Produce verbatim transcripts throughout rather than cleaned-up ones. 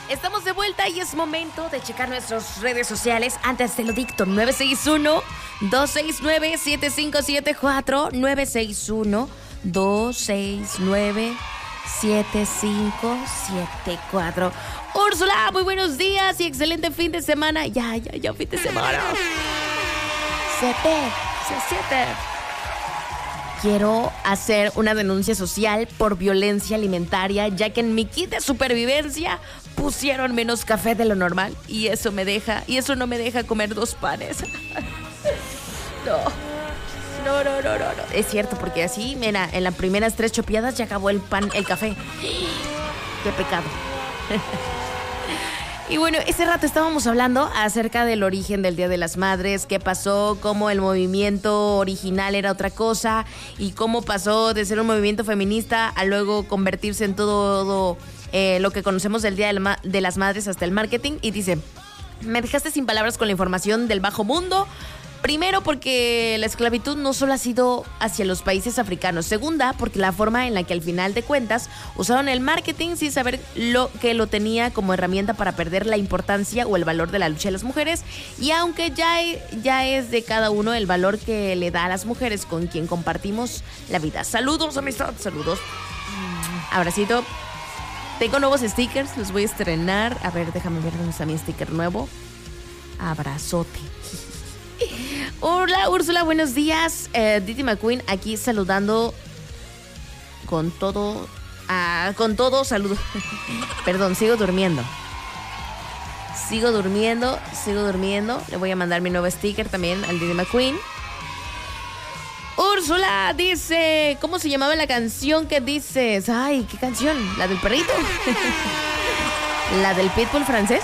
Estamos de vuelta y es momento de checar nuestras redes sociales. Antes te lo dicto: nueve seis uno, dos seis nueve, siete cinco siete cuatro, nueve seis uno, dos seis nueve, siete cinco siete cuatro. Úrsula, muy buenos días y excelente fin de semana. Ya, ya, ya, fin de semana. Siete, siete. Quiero hacer una denuncia social por violencia alimentaria, ya que en mi kit de supervivencia pusieron menos café de lo normal y eso me deja, y eso no me deja comer dos panes. No, no, no, no, no, no. Es cierto, porque así, mira, en las primeras tres chopeadas ya acabó el pan, el café. Qué pecado. Y bueno, ese rato estábamos hablando acerca del origen del Día de las Madres, qué pasó, cómo el movimiento original era otra cosa y cómo pasó de ser un movimiento feminista a luego convertirse en todo eh, lo que conocemos del Día de, la Ma- de las Madres hasta el marketing. Y dice: me dejaste sin palabras con la información del bajo mundo. Primero, porque la esclavitud no solo ha sido hacia los países africanos. Segunda, porque la forma en la que al final de cuentas usaron el marketing sin saber lo que lo tenía como herramienta para perder la importancia o el valor de la lucha de las mujeres. Y aunque ya, ya es de cada uno el valor que le da a las mujeres con quien compartimos la vida. Saludos, amistad, saludos. Abracito. Tengo nuevos stickers, los voy a estrenar. A ver, déjame ver dónde está mi sticker nuevo. Abrazote. Hola, Úrsula, buenos días. Eh, Didi McQueen aquí saludando con todo. Ah, con todo, saludo. Perdón, sigo durmiendo. Sigo durmiendo, sigo durmiendo. Le voy a mandar mi nuevo sticker también al Didi McQueen. Úrsula dice: ¿cómo se llamaba la canción que dices? Ay, ¿qué canción? ¿La del perrito? ¿La del pitbull francés?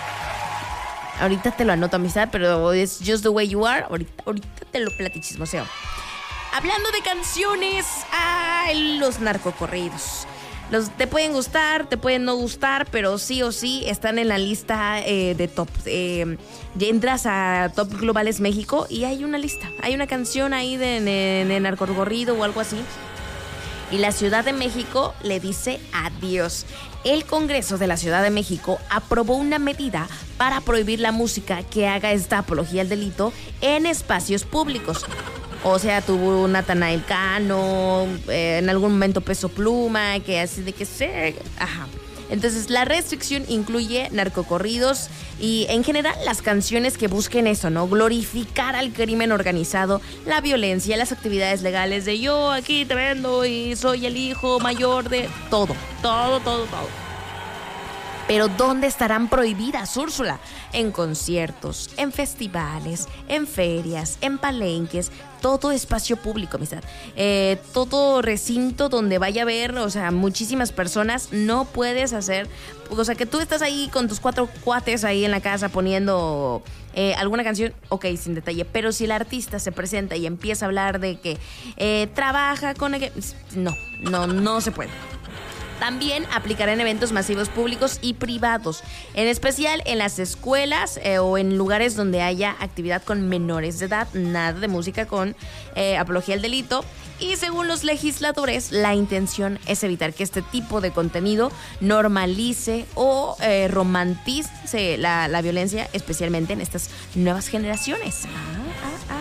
Ahorita te lo anoto, amistad, pero es Just the Way You Are. Ahorita, ahorita te lo platichismoseo. Hablando de canciones, ay, los narcocorridos. Los te pueden gustar, te pueden no gustar, pero sí o sí están en la lista eh, de top. Eh, entras a Top Globales México y hay una lista. Hay una canción ahí de, de, de narcocorrido o algo así. Y la Ciudad de México le dice adiós. El Congreso de la Ciudad de México aprobó una medida para prohibir la música que haga esta apología al delito en espacios públicos. O sea, tuvo Natanael Cano, eh, en algún momento Peso Pluma, que así de que se... Ajá. Entonces, la restricción incluye narcocorridos y, en general, las canciones que busquen eso, ¿no? Glorificar al crimen organizado, la violencia, las actividades legales de yo aquí te vendo y soy el hijo mayor de... Todo, todo, todo, todo. Pero ¿dónde estarán prohibidas, Úrsula? En conciertos, en festivales, en ferias, en palenques, todo espacio público, amistad. Eh, todo recinto donde vaya a haber, o sea, muchísimas personas, no puedes hacer... O sea, que tú estás ahí con tus cuatro cuates ahí en la casa poniendo eh, alguna canción, ok, sin detalle. Pero si el artista se presenta y empieza a hablar de que eh, trabaja con... El... No, no, no se puede. También aplicará en eventos masivos públicos y privados, en especial en las escuelas eh, o en lugares donde haya actividad con menores de edad, nada de música con eh, apología al delito. Y según los legisladores, la intención es evitar que este tipo de contenido normalice o eh, romantice la, la violencia, especialmente en estas nuevas generaciones. Ah, ah, ah.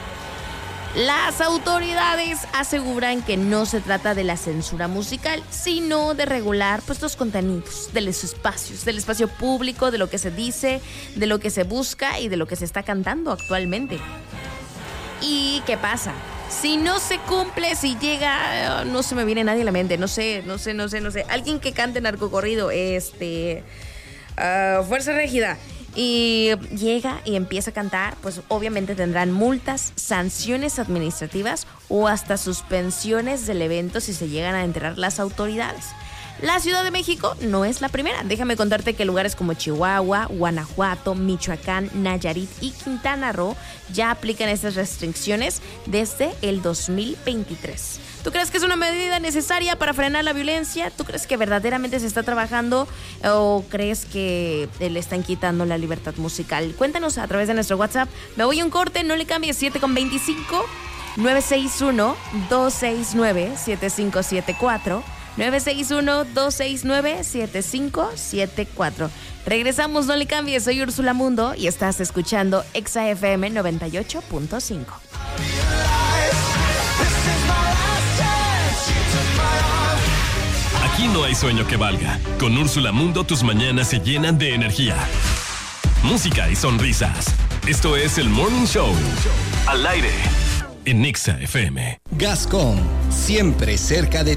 Las autoridades aseguran que no se trata de la censura musical, sino de regular pues, los contenidos de los espacios, del espacio público, de lo que se dice, de lo que se busca y de lo que se está cantando actualmente. ¿Y qué pasa? Si no se cumple, si llega, no se me viene nadie a la mente, no sé, no sé, no sé, no sé. Alguien que cante narcocorrido, este, uh, Fuerza Régida. Y llega y empieza a cantar, pues obviamente tendrán multas, sanciones administrativas o hasta suspensiones del evento si se llegan a enterar las autoridades. La Ciudad de México no es la primera. Déjame contarte que lugares como Chihuahua, Guanajuato, Michoacán, Nayarit y Quintana Roo ya aplican estas restricciones desde el dos mil veintitrés. ¿Tú crees que es una medida necesaria para frenar la violencia? ¿Tú crees que verdaderamente se está trabajando o crees que le están quitando la libertad musical? Cuéntanos a través de nuestro WhatsApp. Me voy a un corte, no le cambies. Siete con veinticinco, nueve seis uno, dos seis nueve, siete cinco siete cuatro, nueve seis uno, dos seis nueve, siete cinco siete cuatro. Regresamos, no le cambies. Soy Úrsula Mundo y estás escuchando Exa F M noventa y ocho punto cinco. Aquí no hay sueño que valga. Con Úrsula Mundo tus mañanas se llenan de energía, música y sonrisas. Esto es el Morning Show. Al aire en Exa F M. Gascom, siempre cerca de